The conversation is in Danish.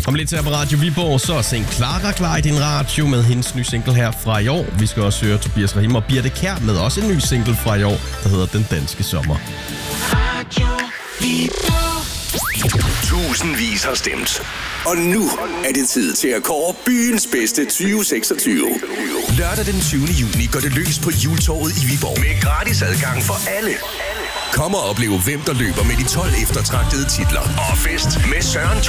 Om lidt her på Radio Viborg, så er St. Clara klar i din radio med hendes nye single her fra i år. Vi skal også høre Tobias Rahim og Birte Kjær med også en ny single fra i år, der hedder Den Danske Sommer. Radio Viborg. Tusindvis har stemt. Og nu er det tid til at kåre byens bedste 2026. Lørdag den 20. juni går det løs på Hjultorvet i Viborg. Med gratis adgang for alle. Kom og opleve, hvem der løber med de 12 eftertragtede titler. Og fest med Søren